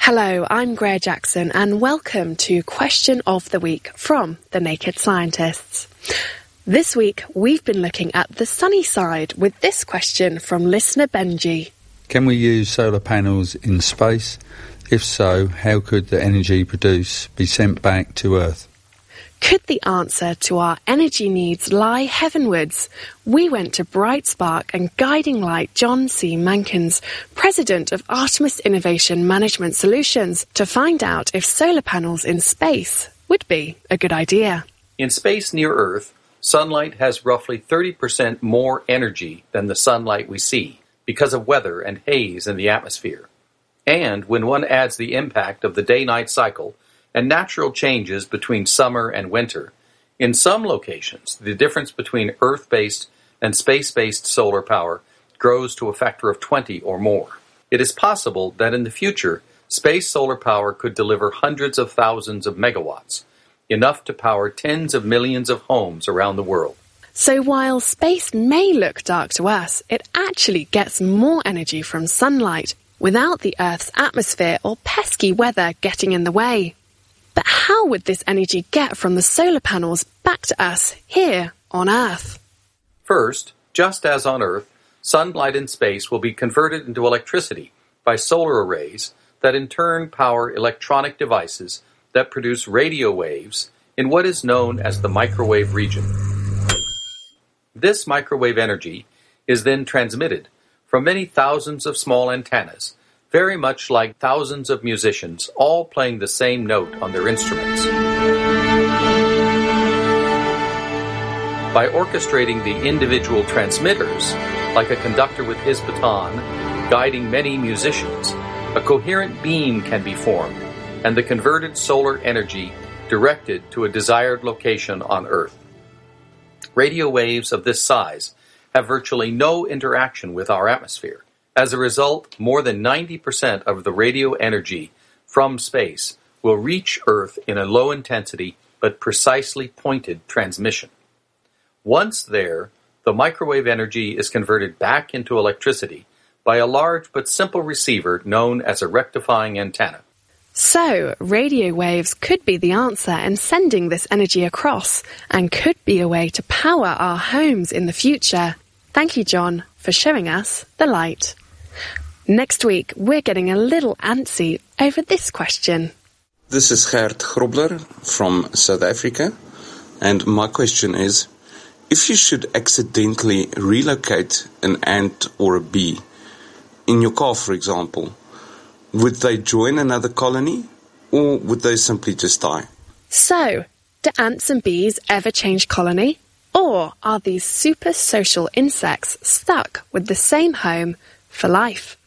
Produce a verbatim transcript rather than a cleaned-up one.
Hello, I'm Greer Jackson and welcome to Question of the Week from The Naked Scientists. This week we've been looking at the sunny side with this question from listener Benji. Can we use solar panels in space? If so, how could the energy produced be sent back to Earth? Could the answer to our energy needs lie heavenwards? We went to Bright Spark and Guiding Light John C. Mankins, President of Artemis Innovation Management Solutions, to find out if solar panels in space would be a good idea. In space near Earth, sunlight has roughly thirty percent more energy than the sunlight we see because of weather and haze in the atmosphere. And when one adds the impact of the day-night cycle and natural changes between summer and winter, in some locations, the difference between Earth-based and space-based solar power grows to a factor of twenty or more. It is possible that in the future, space solar power could deliver hundreds of thousands of megawatts, enough to power tens of millions of homes around the world. So while space may look dark to us, it actually gets more energy from sunlight without the Earth's atmosphere or pesky weather getting in the way. But how would this energy get from the solar panels back to us here on Earth? First, just as on Earth, sunlight in space will be converted into electricity by solar arrays that in turn power electronic devices that produce radio waves in what is known as the microwave region. This microwave energy is then transmitted from many thousands of small antennas, very much like thousands of musicians all playing the same note on their instruments. By orchestrating the individual transmitters, like a conductor with his baton, guiding many musicians, a coherent beam can be formed, and the converted solar energy directed to a desired location on Earth. Radio waves of this size have virtually no interaction with our atmosphere. As a result, more than ninety percent of the radio energy from space will reach Earth in a low-intensity but precisely pointed transmission. Once there, the microwave energy is converted back into electricity by a large but simple receiver known as a rectifying antenna. So, radio waves could be the answer in sending this energy across and could be a way to power our homes in the future. Thank you, John, for showing us the light. Next week, we're getting a little antsy over this question. This is Gert Grobler from South Africa, and my question is, if you should accidentally relocate an ant or a bee, in your car for example, would they join another colony, or would they simply just die? So, do ants and bees ever change colony? Or are these super social insects stuck with the same home for life?